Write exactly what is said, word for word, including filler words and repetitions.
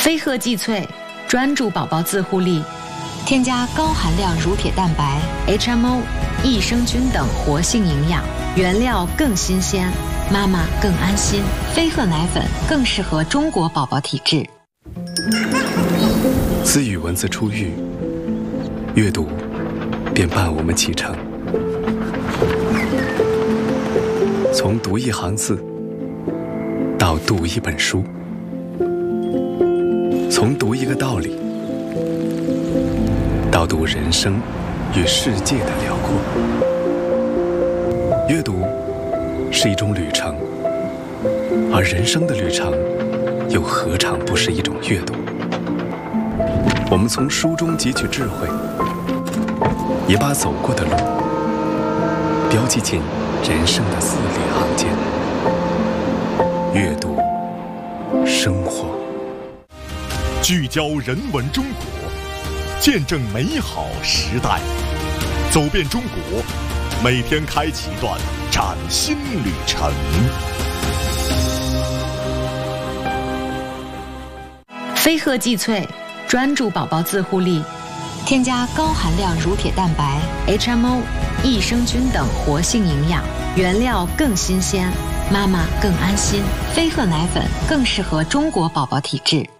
飞鹤济萃，专注宝宝自护力，添加高含量乳铁蛋白、H M O、益生菌等活性营养，原料更新鲜，妈妈更安心。飞鹤奶粉更适合中国宝宝体质。 自与文字初遇，阅读便伴我们启程。从读一行字到读一本书，从读一个道理到读人生与世界的辽阔。阅读是一种旅程，而人生的旅程又何尝不是一种阅读？我们从书中汲取智慧，也把走过的路标记进人生的字里行间。阅读生活， 聚焦人文中国，见证美好时代，走遍中国，每天开启一段崭新旅程。 飞鹤济萃，专注宝宝自护力，添加高含量乳铁蛋白、H M O、益生菌等活性营养，原料更新鲜，妈妈更安心。飞鹤奶粉更适合中国宝宝体质。